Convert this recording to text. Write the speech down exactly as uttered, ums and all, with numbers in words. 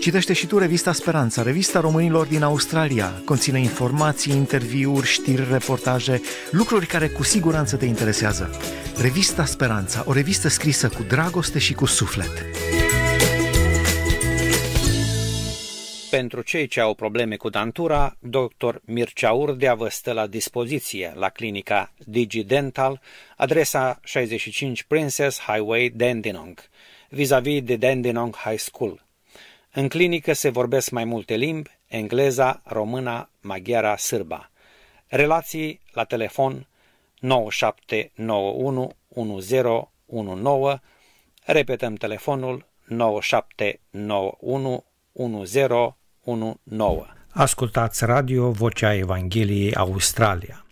Citește și tu revista Speranța, revista românilor din Australia. Conține informații, interviuri, știri, reportaje, lucruri care cu siguranță te interesează. Revista Speranța, o revistă scrisă cu dragoste și cu suflet. Pentru cei ce au probleme cu dantura, doctor Mircea Urdea vă stă la dispoziție la clinica DigiDental, adresa șaizeci și cinci Princess Highway, Dandenong, vis-a-vis de Dandenong High School. În clinică se vorbesc mai multe limbi, engleza, româna, maghiara, sârba. Relații la telefon nouă șapte nouă unu unu zero unu nouă, repetăm telefonul nouă șapte nouă unu unu zero unu nouă. Ascultați Radio Vocea Evangheliei Australia.